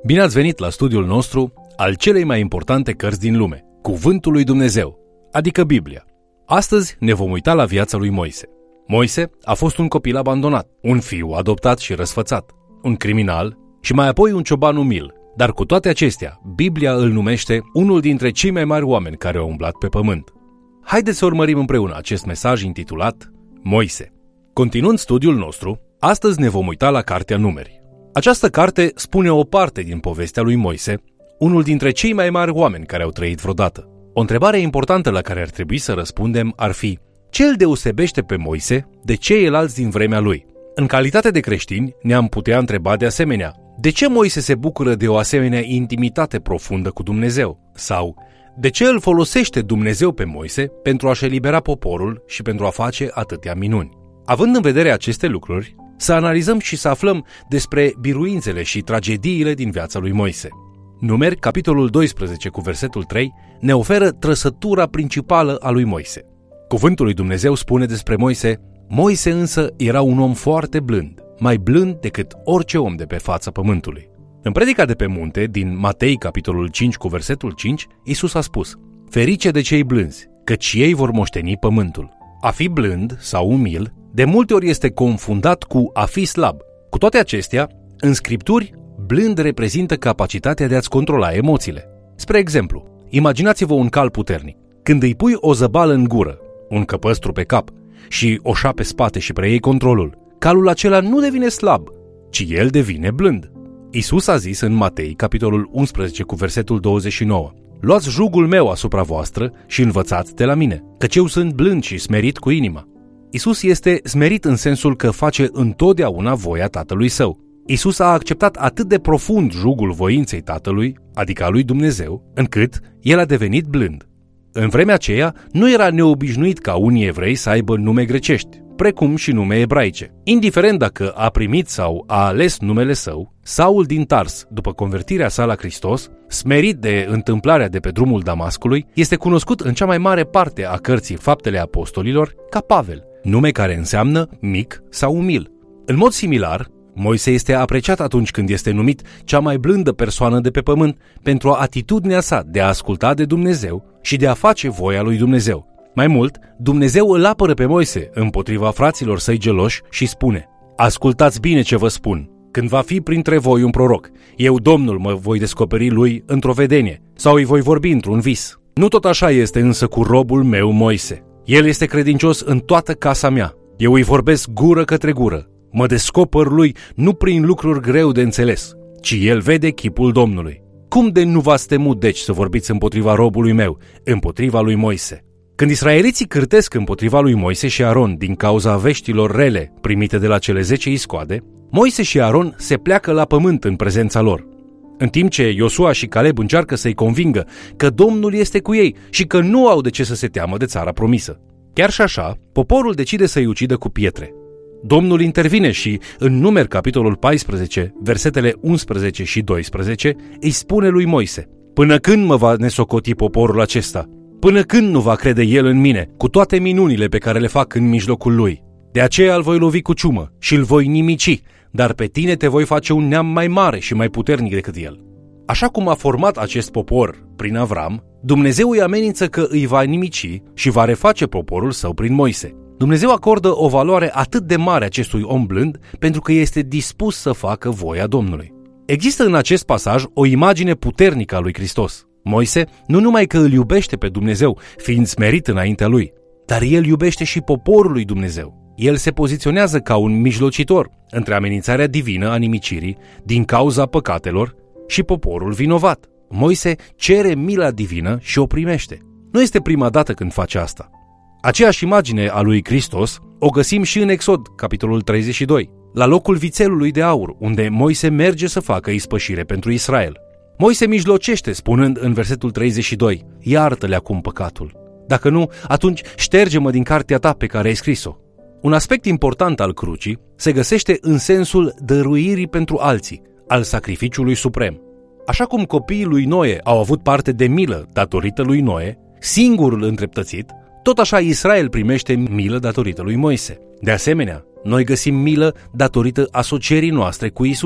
Bine ați venit la studiul nostru al celei mai importante cărți din lume, Cuvântul lui Dumnezeu, adică Biblia. Astăzi ne vom uita la viața lui Moise. Moise a fost un copil abandonat, un fiu adoptat și răsfățat, un criminal și mai apoi un cioban umil. Dar cu toate acestea, Biblia îl numește unul dintre cei mai mari oameni care au umblat pe pământ. Haideți să urmărim împreună acest mesaj intitulat Moise. Continuând studiul nostru, astăzi ne vom uita la Cartea Numeri. Această carte spune o parte din povestea lui Moise, unul dintre cei mai mari oameni care au trăit vreodată. O întrebare importantă la care ar trebui să răspundem ar fi: ce îl deosebește pe Moise de ceilalți din vremea lui? În calitate de creștini, ne-am putea întreba de asemenea: de ce Moise se bucură de o asemenea intimitate profundă cu Dumnezeu? Sau de ce îl folosește Dumnezeu pe Moise pentru a-și elibera poporul și pentru a face atâtea minuni? Având în vedere aceste lucruri, să analizăm și să aflăm despre biruințele și tragediile din viața lui Moise. Numeri, capitolul 12, cu versetul 3, ne oferă trăsătura principală a lui Moise. Cuvântul lui Dumnezeu spune despre Moise: Moise însă era un om foarte blând, mai blând decât orice om de pe fața pământului. În predica de pe munte, din Matei, capitolul 5, cu versetul 5, Iisus a spus: ferice de cei blânzi, căci ei vor moșteni pământul. A fi blând sau umil de multe ori este confundat cu a fi slab. Cu toate acestea, în Scripturi, blând reprezintă capacitatea de a-ți controla emoțiile. Spre exemplu, imaginați-vă un cal puternic. Când îi pui o zăbală în gură, un căpăstru pe cap și o șa pe spate și preiei controlul, calul acela nu devine slab, ci el devine blând. Iisus a zis în Matei, capitolul 11, cu versetul 29: luați jugul meu asupra voastră și învățați de la mine, căci eu sunt blând și smerit cu inima. Iisus este smerit în sensul că face întotdeauna voia Tatălui Său. Iisus a acceptat atât de profund jugul voinței Tatălui, adică a lui Dumnezeu, încât el a devenit blând. În vremea aceea nu era neobișnuit ca unii evrei să aibă nume grecești, precum și nume ebraice. Indiferent dacă a primit sau a ales numele său, Saul din Tars, după convertirea sa la Hristos, smerit de întâmplarea de pe drumul Damascului, este cunoscut în cea mai mare parte a cărții Faptele Apostolilor ca Pavel, nume care înseamnă mic sau umil. În mod similar, Moise este apreciat atunci când este numit cea mai blândă persoană de pe pământ pentru atitudinea sa de a asculta de Dumnezeu și de a face voia lui Dumnezeu. Mai mult, Dumnezeu îl apără pe Moise împotriva fraților săi geloși și spune: ascultați bine ce vă spun. Când va fi printre voi un proroc, eu, Domnul, mă voi descoperi lui într-o vedenie sau îi voi vorbi într-un vis. Nu tot așa este însă cu robul meu Moise. El este credincios în toată casa mea. Eu îi vorbesc gură către gură. Mă descoper lui nu prin lucruri greu de înțeles, ci el vede chipul Domnului. Cum de nu v-ați temut deci să vorbiți împotriva robului meu, împotriva lui Moise? Când israeliții cârtesc împotriva lui Moise și Aron din cauza veștilor rele primite de la cele 10 iscoade, Moise și Aron se pleacă la pământ în prezența lor, în timp ce Iosua și Caleb încearcă să-i convingă că Domnul este cu ei și că nu au de ce să se teamă de țara promisă. Chiar și așa, poporul decide să-i ucidă cu pietre. Domnul intervine și, în Numeri, capitolul 14, versetele 11 și 12, îi spune lui Moise: până când mă va nesocoti poporul acesta? Până când nu va crede el în mine, cu toate minunile pe care le fac în mijlocul lui? De aceea îl voi lovi cu ciumă și îl voi nimici, dar pe tine te voi face un neam mai mare și mai puternic decât el. Așa cum a format acest popor prin Avram, Dumnezeu îi amenință că îi va nimici și va reface poporul său prin Moise. Dumnezeu acordă o valoare atât de mare acestui om blând pentru că este dispus să facă voia Domnului. Există în acest pasaj o imagine puternică a lui Hristos. Moise nu numai că îl iubește pe Dumnezeu, fiind smerit înaintea lui, dar el iubește și poporul lui Dumnezeu. El se poziționează ca un mijlocitor între amenințarea divină a nimicirii din cauza păcatelor și poporul vinovat. Moise cere mila divină și o primește. Nu este prima dată când face asta. Aceeași imagine a lui Hristos o găsim și în Exod, capitolul 32, la locul vițelului de aur, unde Moise merge să facă ispășire pentru Israel. Moise mijlocește, spunând în versetul 32: iartă-le acum păcatul. Dacă nu, atunci șterge-mă din cartea ta pe care ai scris-o. Un aspect important al crucii se găsește în sensul dăruirii pentru alții, al sacrificiului suprem. Așa cum copiii lui Noe au avut parte de milă datorită lui Noe, singurul îndreptățit, tot așa Israel primește milă datorită lui Moise. De asemenea, noi găsim milă datorită asocierii noastre cu Isus,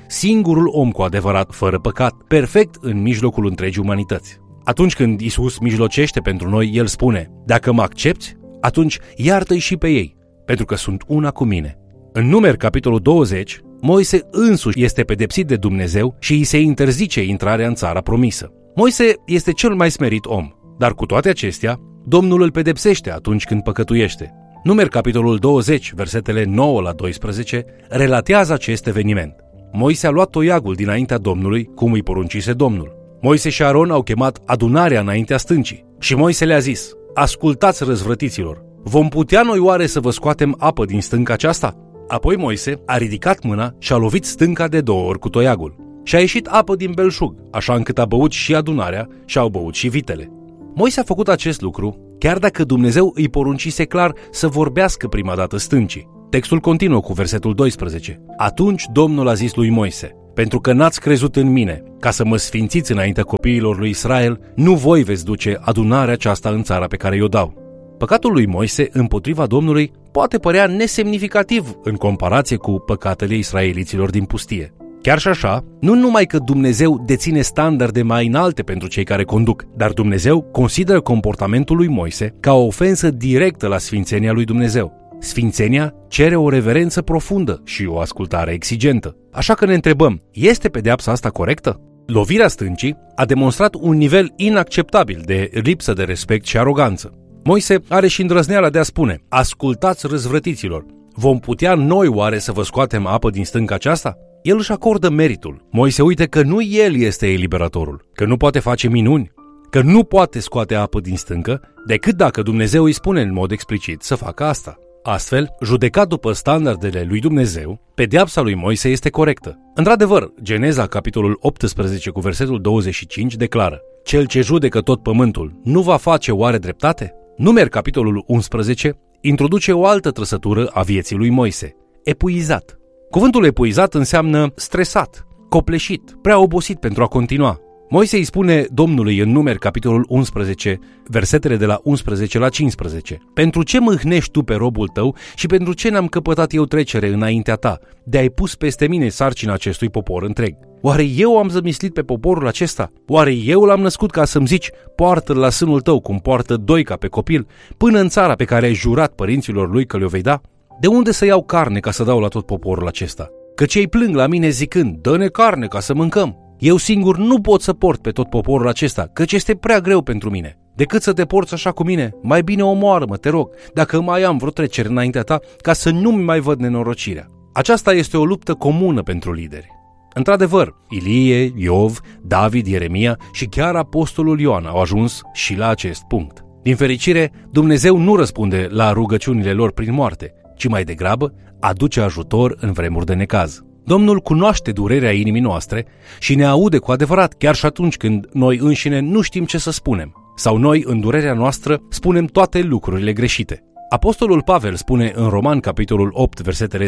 singurul om cu adevărat, fără păcat, perfect în mijlocul întregii umanități. Atunci când Iisus mijlocește pentru noi, El spune: dacă mă accepți, atunci iartă-i și pe ei, pentru că sunt una cu mine. În Numeri, capitolul 20, Moise însuși este pedepsit de Dumnezeu și îi se interzice intrarea în țara promisă. Moise este cel mai smerit om, dar cu toate acestea, Domnul îl pedepsește atunci când păcătuiește. Numeri, capitolul 20, versetele 9 la 12, relatează acest eveniment. Moise a luat toiagul dinaintea Domnului, cum îi poruncise Domnul. Moise și Aron au chemat adunarea înaintea stâncii și Moise le-a zis: ascultați, răzvrătiților, vom putea noi oare să vă scoatem apă din stânca aceasta? Apoi Moise a ridicat mâna și a lovit stânca de 2 ori cu toiagul. Și a ieșit apă din belșug, așa încât a băut și adunarea și au băut și vitele. Moise a făcut acest lucru, chiar dacă Dumnezeu îi poruncise clar să vorbească prima dată stâncii. Textul continuă cu versetul 12. Atunci Domnul a zis lui Moise: pentru că n-ați crezut în mine, ca să mă sfințiți înaintea copiilor lui Israel, nu voi veți duce adunarea aceasta în țara pe care i-o dau. Păcatul lui Moise împotriva Domnului poate părea nesemnificativ în comparație cu păcatele israeliților din pustie. Chiar și așa, nu numai că Dumnezeu deține standarde mai înalte pentru cei care conduc, dar Dumnezeu consideră comportamentul lui Moise ca o ofensă directă la sfințenia lui Dumnezeu. Sfințenia cere o reverență profundă și o ascultare exigentă. Așa că ne întrebăm, este pedeapsa asta corectă? Lovirea stâncii a demonstrat un nivel inacceptabil de lipsă de respect și aroganță. Moise are și îndrăzneala de a spune: ascultați, răzvrătiților, vom putea noi oare să vă scoatem apă din stânca aceasta? El își acordă meritul. Moise uită că nu el este eliberatorul, că nu poate face minuni, că nu poate scoate apă din stâncă decât dacă Dumnezeu îi spune în mod explicit să facă asta. Astfel, judecat după standardele lui Dumnezeu, pedeapsa lui Moise este corectă. Într-adevăr, Geneza, capitolul 18 cu versetul 25 declară: cel ce judecă tot pământul nu va face oare dreptate? Numeri, capitolul 11, introduce o altă trăsătură a vieții lui Moise: epuizat. Cuvântul epuizat înseamnă stresat, copleșit, prea obosit pentru a continua. Moise îi spune Domnului în Numeri, capitolul 11, versetele de la 11 la 15: pentru ce mâhnești tu pe robul tău și pentru ce n-am căpătat eu trecere înaintea ta, de ai pus peste mine sarcina acestui popor întreg? Oare eu am zămislit pe poporul acesta? Oare eu l-am născut ca să-mi zici: poartă-l la sânul tău cum poartă doica pe copil, până în țara pe care ai jurat părinților lui că le-o vei da? De unde să iau carne ca să dau la tot poporul acesta? Căci ei plâng la mine zicând: dă-ne carne ca să mâncăm. Eu singur nu pot să port pe tot poporul acesta, căci este prea greu pentru mine. Decât să te porți așa cu mine, mai bine omoară-mă, te rog, dacă mai am vreo trecere înaintea ta, ca să nu-mi mai văd nenorocirea. Aceasta este o luptă comună pentru lideri. Într-adevăr, Ilie, Iov, David, Ieremia și chiar apostolul Ioan au ajuns și la acest punct. Din fericire, Dumnezeu nu răspunde la rugăciunile lor prin moarte, ci mai degrabă aduce ajutor în vremuri de necaz. Domnul cunoaște durerea inimii noastre și ne aude cu adevărat chiar și atunci când noi înșine nu știm ce să spunem, sau noi în durerea noastră spunem toate lucrurile greșite. Apostolul Pavel spune în Roman, capitolul 8, versetele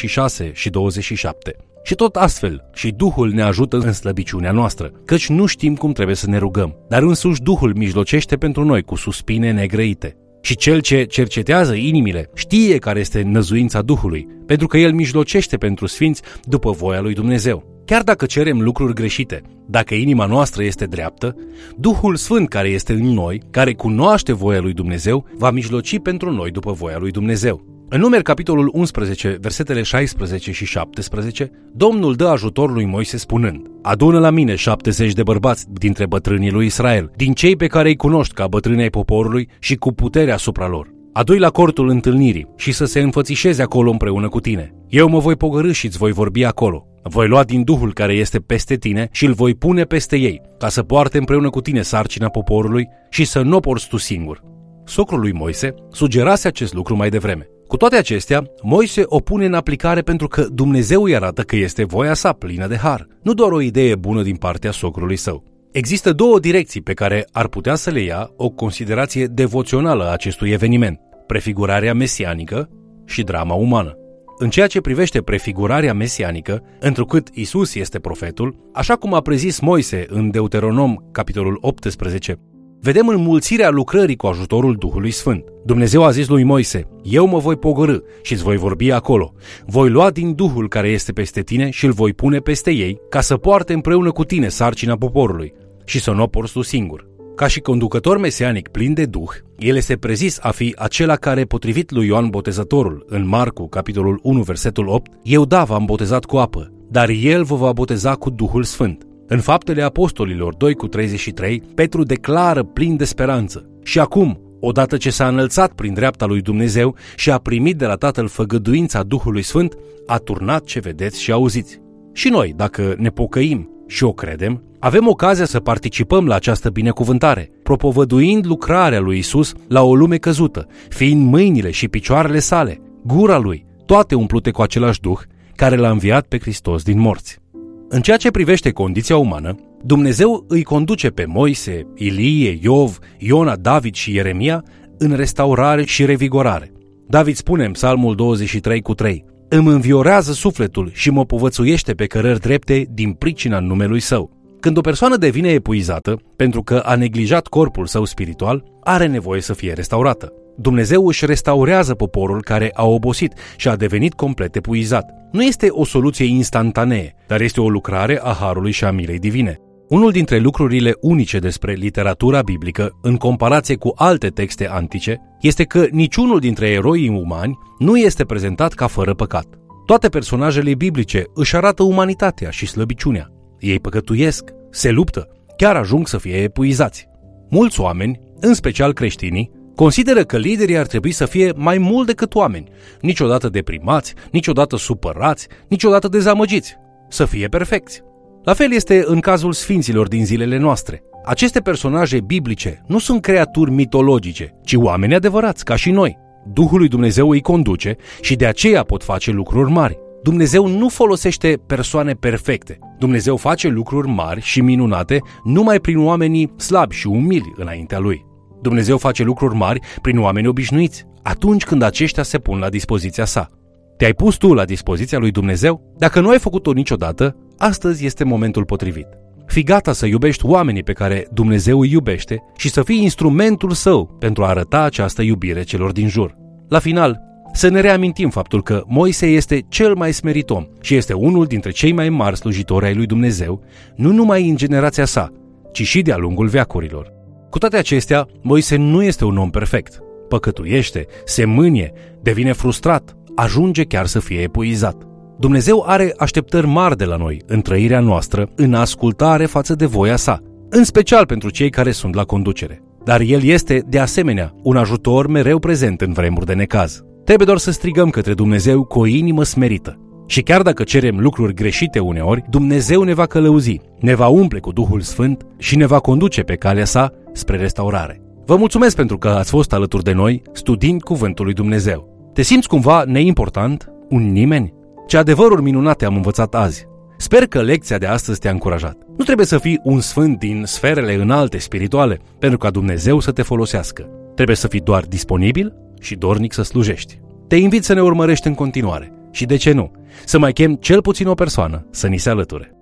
26 și 27: și tot astfel și Duhul ne ajută în slăbiciunea noastră, căci nu știm cum trebuie să ne rugăm, dar însuși Duhul mijlocește pentru noi cu suspine negrăite. Și cel ce cercetează inimile știe care este năzuința Duhului, pentru că El mijlocește pentru sfinți după voia lui Dumnezeu. Chiar dacă cerem lucruri greșite, dacă inima noastră este dreaptă, Duhul Sfânt care este în noi, care cunoaște voia lui Dumnezeu, va mijloci pentru noi după voia lui Dumnezeu. În Numeri, capitolul 11, versetele 16 și 17, Domnul dă ajutor lui Moise spunând: adună la mine 70 de bărbați dintre bătrânii lui Israel, din cei pe care îi cunoști ca bătrâni ai poporului și cu putere asupra lor. Adu-i la cortul întâlnirii și să se înfățișeze acolo împreună cu tine. Eu mă voi pogorî și îți voi vorbi acolo. Voi lua din Duhul care este peste tine și îl voi pune peste ei, ca să poarte împreună cu tine sarcina poporului și să nu o porți tu singur. Socrul lui Moise sugerase acest lucru mai devreme. Cu toate acestea, Moise o pune în aplicare pentru că Dumnezeu îi arată că este voia sa plină de har, nu doar o idee bună din partea socrului său. Există două direcții pe care ar putea să le ia o considerație devoțională a acestui eveniment: prefigurarea mesianică și drama umană. În ceea ce privește prefigurarea mesianică, întrucât Isus este profetul, așa cum a prezis Moise în Deuteronom, capitolul 18, vedem înmulțirea lucrării cu ajutorul Duhului Sfânt. Dumnezeu a zis lui Moise: eu mă voi pogorî și îți voi vorbi acolo. Voi lua din Duhul care este peste tine și îl voi pune peste ei, ca să poarte împreună cu tine sarcina poporului și să nu o porți tu singur. Ca și conducător mesenic plin de Duh, el este prezis a fi acela care, potrivit lui Ioan Botezătorul, în Marcu, capitolul 1, versetul 8, eu v-am botezat cu apă, dar el vă va boteza cu Duhul Sfânt. În Faptele Apostolilor 2:33, Petru declară plin de speranță: și acum, odată ce s-a înălțat prin dreapta lui Dumnezeu și a primit de la Tatăl făgăduința Duhului Sfânt, a turnat ce vedeți și auziți. Și noi, dacă ne pocăim și o credem, avem ocazia să participăm la această binecuvântare, propovăduind lucrarea lui Isus la o lume căzută, fiind mâinile și picioarele sale, gura lui, toate umplute cu același Duh care l-a înviat pe Hristos din morți. În ceea ce privește condiția umană, Dumnezeu îi conduce pe Moise, Ilie, Iov, Iona, David și Ieremia în restaurare și revigorare. David spune în Psalmul 23:3: îmi înviorează sufletul și mă povățuiește pe cărări drepte din pricina numelui său. Când o persoană devine epuizată pentru că a neglijat corpul său spiritual, are nevoie să fie restaurată. Dumnezeu își restaurează poporul care a obosit și a devenit complet epuizat. Nu este o soluție instantanee, dar este o lucrare a harului și a milei divine. Unul dintre lucrurile unice despre literatura biblică, în comparație cu alte texte antice, este că niciunul dintre eroii umani nu este prezentat ca fără păcat. Toate personajele biblice își arată umanitatea și slăbiciunea. Ei păcătuiesc, se luptă, chiar ajung să fie epuizați. Mulți oameni, în special creștinii, consideră că liderii ar trebui să fie mai mult decât oameni, niciodată deprimați, niciodată supărați, niciodată dezamăgiți, să fie perfecți. La fel este în cazul sfinților din zilele noastre. Aceste personaje biblice nu sunt creaturi mitologice, ci oameni adevărați, ca și noi. Duhul lui Dumnezeu îi conduce și de aceea pot face lucruri mari. Dumnezeu nu folosește persoane perfecte. Dumnezeu face lucruri mari și minunate numai prin oamenii slabi și umili înaintea Lui. Dumnezeu face lucruri mari prin oameni obișnuiți, atunci când aceștia se pun la dispoziția sa. Te-ai pus tu la dispoziția lui Dumnezeu? Dacă nu ai făcut-o niciodată, astăzi este momentul potrivit. Fii gata să iubești oamenii pe care Dumnezeu îi iubește și să fii instrumentul său pentru a arăta această iubire celor din jur. La final, să ne reamintim faptul că Moise este cel mai smerit om și este unul dintre cei mai mari slujitori ai lui Dumnezeu, nu numai în generația sa, ci și de-a lungul veacurilor. Cu toate acestea, Moise nu este un om perfect. Păcătuiește, se mânie, devine frustrat, ajunge chiar să fie epuizat. Dumnezeu are așteptări mari de la noi în trăirea noastră, în ascultare față de voia sa, în special pentru cei care sunt la conducere. Dar El este, de asemenea, un ajutor mereu prezent în vremuri de necaz. Trebuie doar să strigăm către Dumnezeu cu o inimă smerită. Și chiar dacă cerem lucruri greșite uneori, Dumnezeu ne va călăuzi, ne va umple cu Duhul Sfânt și ne va conduce pe calea sa spre restaurare. Vă mulțumesc pentru că ați fost alături de noi studiind Cuvântul lui Dumnezeu. Te simți cumva neimportant? Un nimeni? Ce adevăruri minunate am învățat azi! Sper că lecția de astăzi te-a încurajat. Nu trebuie să fii un sfânt din sferele înalte spirituale pentru ca Dumnezeu să te folosească. Trebuie să fii doar disponibil și dornic să slujești. Te invit să ne urmărești în continuare și, de ce nu, să mai chem cel puțin o persoană să ni se alăture.